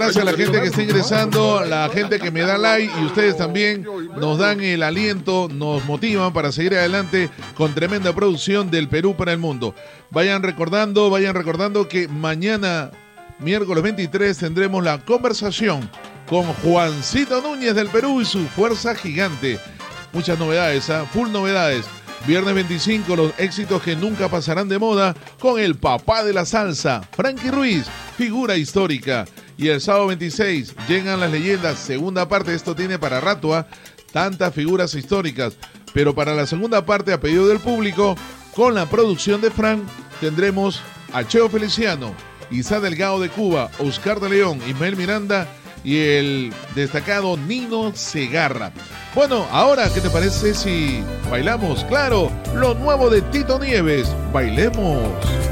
Gracias a la gente que está ingresando, la gente que me da like y ustedes también nos dan el aliento, nos motivan para seguir adelante con tremenda producción del Perú para el mundo. Vayan recordando que mañana, miércoles 23, tendremos la conversación con Juancito Núñez del Perú y su fuerza gigante. Muchas novedades, full novedades. Viernes 25, los éxitos que nunca pasarán de moda con el papá de la salsa, Frankie Ruiz, figura histórica. Y el sábado 26 llegan las leyendas, segunda parte, esto tiene para rato, tantas figuras históricas. Pero para la segunda parte, a pedido del público, con la producción de Frank, tendremos a Cheo Feliciano, Isa Delgado de Cuba, Oscar de León, Ismael Miranda y el destacado Nino Segarra. Bueno, ahora, ¿qué te parece si bailamos? Claro, lo nuevo de Tito Nieves, bailemos.